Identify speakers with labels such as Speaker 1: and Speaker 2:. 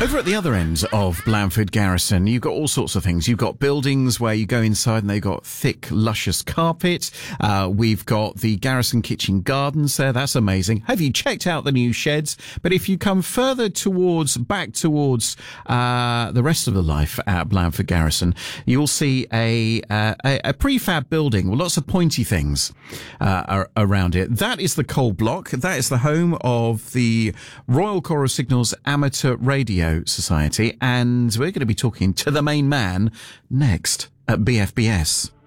Speaker 1: Over at the other end of Blandford Garrison, you've got all sorts of things. You've got buildings where you go inside and they've got thick, luscious carpet. We've got the Garrison Kitchen Gardens there. That's amazing. Have you checked out the new sheds? But if you come further back towards the rest of the life at Blandford Garrison, you'll see a prefab building with lots of pointy things around it. That is the coal block. That is the home of the Royal Choral Signals Amateur Radio Society, and we're going to be talking to the main man next at BFBS.